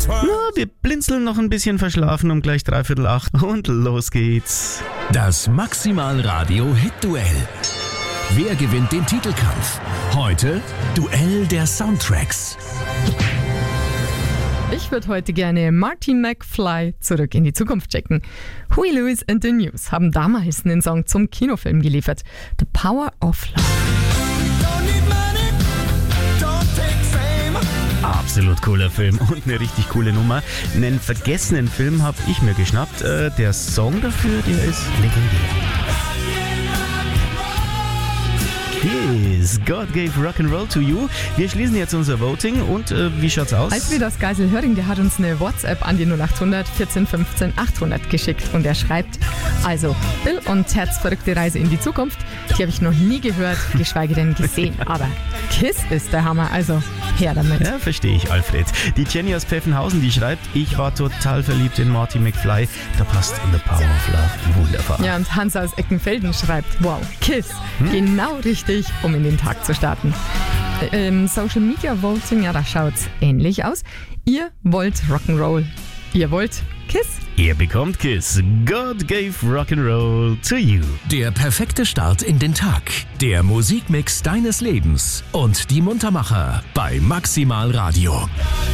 Na, wir blinzeln noch ein bisschen verschlafen um gleich 7:45 und los geht's. Das Maximal Radio Hit-Duell. Wer gewinnt den Titelkampf? Heute Duell der Soundtracks. Ich würde heute gerne Marty McFly zurück in die Zukunft checken. Huey Lewis and the News haben damals einen Song zum Kinofilm geliefert. The Power of Love. Absolut cooler Film und eine richtig coole Nummer. Einen vergessenen Film habe ich mir geschnappt. Der Song dafür, der ist legendär. Kiss, God gave Rock'n'Roll to you. Wir schließen jetzt unser Voting und wie schaut's aus? Alfredas Geisel Höring, der hat uns eine WhatsApp an die 0800 14 15 800 geschickt und er schreibt, also Bill und Teds verrückte Reise in die Zukunft, die habe ich noch nie gehört, geschweige denn gesehen, aber Kiss ist der Hammer, also her damit. Ja, verstehe ich, Alfred. Die Jenny aus Pfeffenhausen, die schreibt, ich war total verliebt in Marty McFly, da passt in The Power of Love wunderbar. Ja, und Hans aus Eckenfelden schreibt, wow, Kiss, genau richtig, um in den Tag zu starten. Social Media Voting, ja, da schaut's ähnlich aus. Ihr wollt Rock'n'Roll, ihr wollt Kiss. Ihr bekommt Kiss. God gave Rock'n'Roll to you. Der perfekte Start in den Tag. Der Musikmix deines Lebens und die Muntermacher bei Maximal Radio.